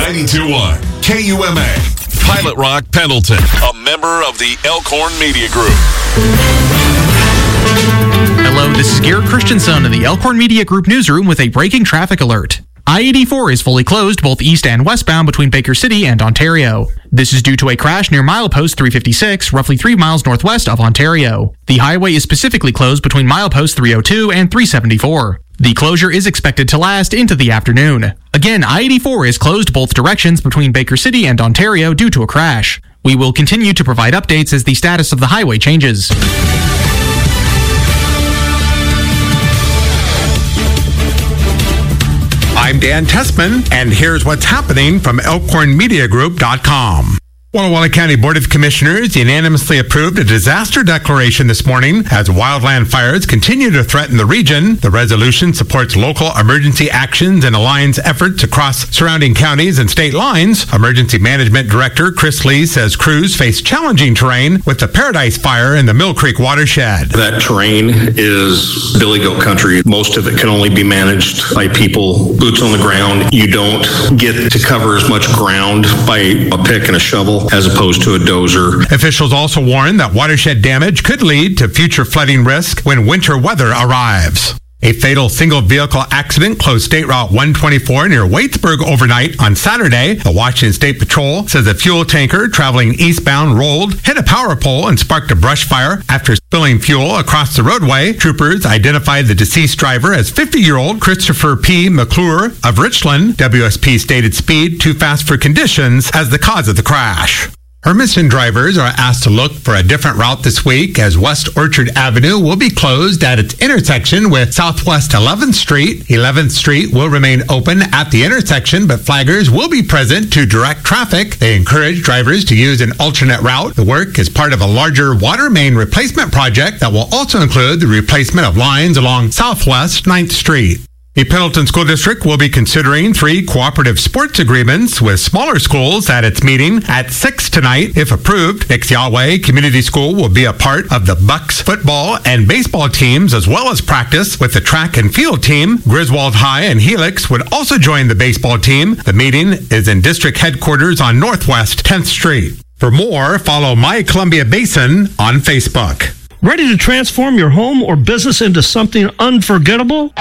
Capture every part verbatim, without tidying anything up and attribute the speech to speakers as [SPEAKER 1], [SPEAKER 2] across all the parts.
[SPEAKER 1] ninety-two point one K U M A, Pilot Rock, Pendleton, a member of the Elkhorn Media Group.
[SPEAKER 2] Hello, this is Garrett Christensen in the Elkhorn Media Group newsroom with a breaking traffic alert. I eighty-four is fully closed both east and westbound between Baker City and Ontario. This is due to a crash near milepost three fifty-six, roughly three miles northwest of Ontario. The highway is specifically closed between milepost three oh two and three seventy-four. The closure is expected to last into the afternoon. Again, I eighty-four is closed both directions between Baker City and Ontario due to a crash. We will continue to provide updates as the status of the highway changes.
[SPEAKER 3] I'm Dan Tessman, and here's what's happening from Elkhorn Media Group dot com. Walla Walla County Board of Commissioners unanimously approved a disaster declaration this morning as wildland fires continue to threaten the region. The resolution supports local emergency actions and aligns efforts across surrounding counties and state lines. Emergency Management Director Chris Lee says crews face challenging terrain with the Paradise Fire in the Mill Creek watershed.
[SPEAKER 4] That terrain is billy goat country. Most of it can only be managed by people, boots on the ground. You don't get to cover as much ground by a pick and a shovel as opposed to a dozer.
[SPEAKER 3] Officials also warn that watershed damage could lead to future flooding risk when winter weather arrives. A fatal single-vehicle accident closed State Route one twenty-four near Waitsburg overnight on Saturday. The Washington State Patrol says a fuel tanker traveling eastbound rolled, hit a power pole, and sparked a brush fire after spilling fuel across the roadway. Troopers identified the deceased driver as fifty-year-old Christopher P. McClure of Richland. W S P stated speed too fast for conditions as the cause of the crash. Hermiston drivers are asked to look for a different route this week as West Orchard Avenue will be closed at its intersection with Southwest eleventh Street. eleventh Street will remain open at the intersection, but flaggers will be present to direct traffic. They encourage drivers to use an alternate route. The work is part of a larger water main replacement project that will also include the replacement of lines along Southwest ninth Street. The Pendleton School District will be considering three cooperative sports agreements with smaller schools at its meeting at six tonight. If approved, Nixiahway Community School will be a part of the Bucks football and baseball teams as well as practice with the track and field team. Griswold High and Helix would also join the baseball team. The meeting is in district headquarters on Northwest tenth Street. For more, follow My Columbia Basin on Facebook.
[SPEAKER 5] Ready to transform your home or business into something unforgettable?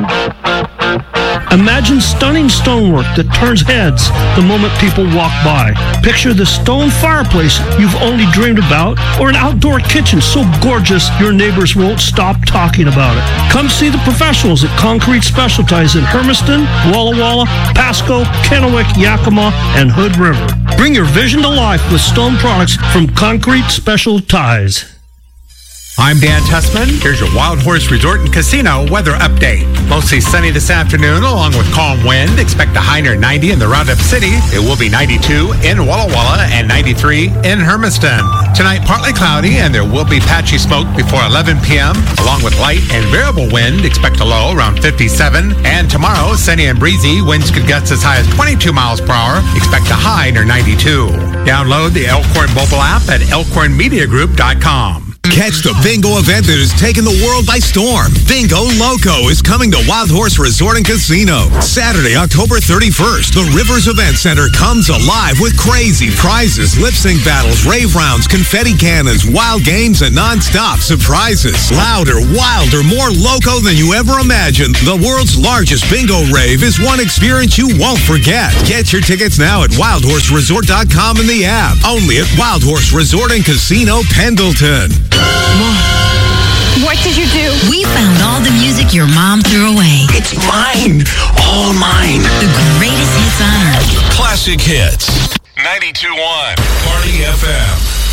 [SPEAKER 5] Imagine stunning stonework that turns heads the moment people walk by. Picture the stone fireplace you've only dreamed about, or an outdoor kitchen so gorgeous your neighbors won't stop talking about it. Come see the professionals at Concrete Specialties in Hermiston, Walla Walla, Pasco, Kennewick, Yakima, and Hood River. Bring your vision to life with stone products from Concrete Specialties.
[SPEAKER 3] I'm Dan Tessman. Here's your Wild Horse Resort and Casino weather update. Mostly sunny this afternoon along with calm wind. Expect a high near ninety in the Roundup City. It will be ninety-two in Walla Walla and ninety-three in Hermiston. Tonight, partly cloudy and there will be patchy smoke before eleven p.m. Along with light and variable wind, expect a low around fifty-seven. And tomorrow, sunny and breezy. Winds could gust as high as twenty-two miles per hour. Expect a high near ninety-two. Download the Elkhorn mobile app at elkhorn media group dot com.
[SPEAKER 6] Catch the bingo event that is taking the world by storm. Bingo Loco is coming to Wild Horse Resort and Casino. Saturday, October thirty-first, the Rivers Event Center comes alive with crazy prizes, lip sync battles, rave rounds, confetti cannons, wild games, and non-stop surprises. Louder, wilder, more loco than you ever imagined. The world's largest bingo rave is one experience you won't forget. Get your tickets now at wild horse resort dot com in the app. Only at Wild Horse Resort and Casino, Pendleton.
[SPEAKER 7] What did you do?
[SPEAKER 8] We found all the music your mom threw away.
[SPEAKER 6] It's mine. All mine.
[SPEAKER 8] The greatest hits on earth.
[SPEAKER 1] Classic hits. ninety-two point one Party F M.